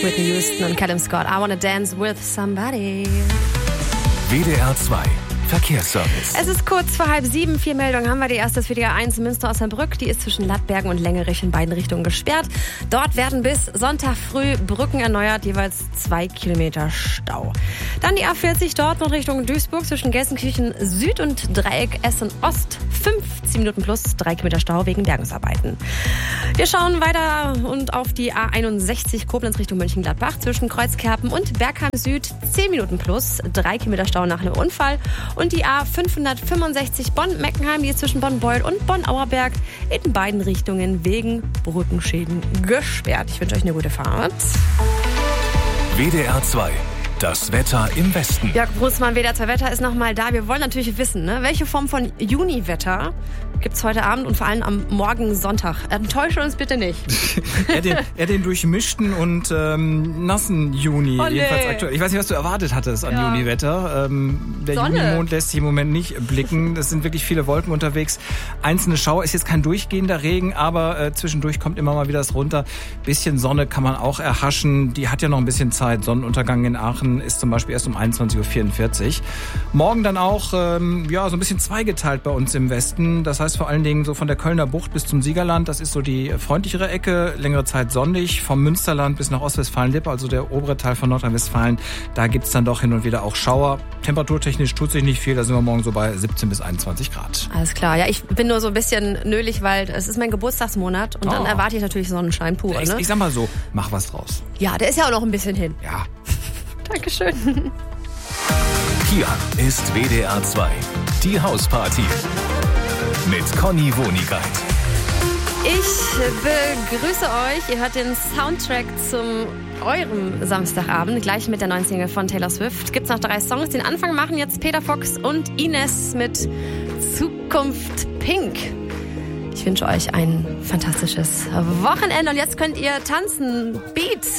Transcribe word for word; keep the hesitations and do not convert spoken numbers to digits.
Whitney Houston und Callum Scott. I wanna dance with somebody. W D R zwei Verkehrsservice. Es ist kurz vor halb sieben. Vier Meldungen haben wir. Die erste ist für die A eins Münster-Osnabrück. Die ist zwischen Lattbergen und Längerich in beiden Richtungen gesperrt. Dort werden bis Sonntag früh Brücken erneuert, jeweils zwei Kilometer Stau. Dann die A vierzig Dortmund Richtung Duisburg zwischen Gelsenkirchen Süd und Dreieck Essen Ost. fünfzehn Minuten plus drei Kilometer Stau wegen Bergungsarbeiten. Wir schauen weiter und auf die A einundsechzig Koblenz Richtung Mönchengladbach zwischen Kreuzkerpen und Bergheim Süd. zehn Minuten plus drei Kilometer Stau nach einem Unfall. Und die A fünfhundertfünfundsechzig Bonn-Meckenheim, die ist zwischen Bonn-Beuel und Bonn-Auerberg in beiden Richtungen wegen Brückenschäden gesperrt. Ich wünsche euch eine gute Fahrt. W D R zwei. Das Wetter im Westen. Jörg Brusmann, W D R zwei Wetter ist nochmal da. Wir wollen natürlich wissen, ne, welche Form von Juniwetter gibt es heute Abend und vor allem am morgen Sonntag. Enttäusche uns bitte nicht. eher, den, eher den durchmischten und ähm, nassen Juni. Oh, nee. Jedenfalls aktuell. Ich weiß nicht, was du erwartet hattest an Ja. Juniwetter. Ähm, der Sonne. Junimond lässt sich im Moment nicht blicken. Es sind wirklich viele Wolken unterwegs. Einzelne Schauer, ist jetzt kein durchgehender Regen, aber äh, zwischendurch kommt immer mal wieder das runter. Bisschen Sonne kann man auch erhaschen. Die hat ja noch ein bisschen Zeit. Sonnenuntergang in Aachen ist zum Beispiel erst um einundzwanzig Uhr vierundvierzig. Morgen dann auch ähm, ja, so ein bisschen zweigeteilt bei uns im Westen. Das heißt vor allen Dingen so von der Kölner Bucht bis zum Siegerland. Das ist so die freundlichere Ecke. Längere Zeit sonnig. Vom Münsterland bis nach Ostwestfalen-Lippe, also der obere Teil von Nordrhein-Westfalen. Da gibt's dann doch hin und wieder auch Schauer. Temperaturtechnisch tut sich nicht viel. Da sind wir morgen so bei siebzehn bis einundzwanzig Grad. Alles klar. Ja, ich bin nur so ein bisschen nölig, weil es ist mein Geburtstagsmonat und dann Oh. erwarte ich natürlich Sonnenschein pur. Ich, Ne? ich sag mal so, mach was draus. Ja, der ist ja auch noch ein bisschen hin. Ja. Dankeschön. Hier ist W D R zwei. Die Hausparty. Mit Conny Wonigkeit. Ich begrüße euch. Ihr hört den Soundtrack zum eurem Samstagabend. Gleich mit der neuen Single von Taylor Swift. Gibt's noch drei Songs. Den Anfang machen jetzt Peter Fox und Ines mit Zukunft Pink. Ich wünsche euch ein fantastisches Wochenende und jetzt könnt ihr tanzen. Beat